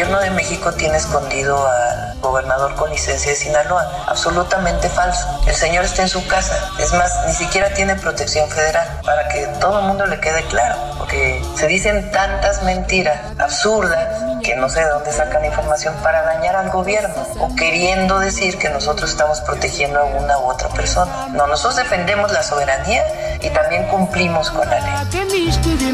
gobierno de México tiene escondido al gobernador con licencia de Sinaloa. Absolutamente falso. El señor está en su casa. Es más, ni siquiera tiene protección federal, para que todo el mundo le quede claro. Porque se dicen tantas mentiras absurdas que no sé de dónde sacan información para dañar al gobierno o queriendo decir que nosotros estamos protegiendo a una u otra persona. No, nosotros defendemos la soberanía y también cumplimos con la ley.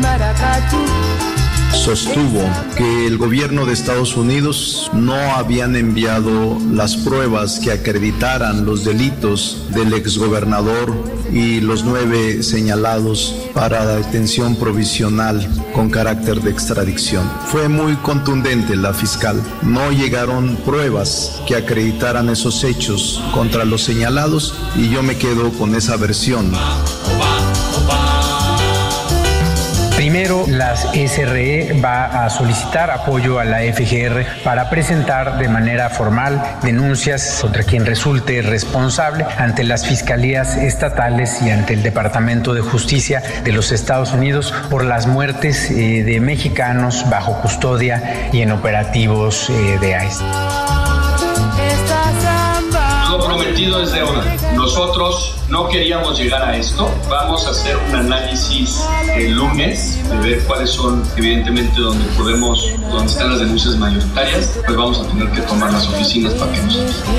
Sostuvo que el gobierno de Estados Unidos no habían enviado las pruebas que acreditaran los delitos del exgobernador y los 9 señalados para la detención provisional con carácter de extradición. Fue muy contundente la fiscal. No llegaron pruebas que acreditaran esos hechos contra los señalados y yo me quedo con esa versión. Primero, la SRE va a solicitar apoyo a la FGR para presentar de manera formal denuncias contra quien resulte responsable ante las fiscalías estatales y ante el Departamento de Justicia de los Estados Unidos por las muertes de mexicanos bajo custodia y en operativos de ICE. Lo prometido es deuda. Nosotros no queríamos llegar a esto. Vamos a hacer un análisis el lunes de ver cuáles son, evidentemente, donde están las denuncias mayoritarias. Pues vamos a tener que tomar las oficinas para que nos